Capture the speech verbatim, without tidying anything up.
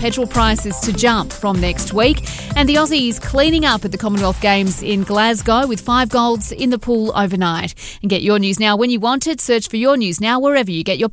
petrol prices to jump from next week. And the Aussies cleaning up at the Commonwealth Games in Glasgow with five golds in the pool overnight. And get your news now when you want it. Search for Your News Now wherever you get your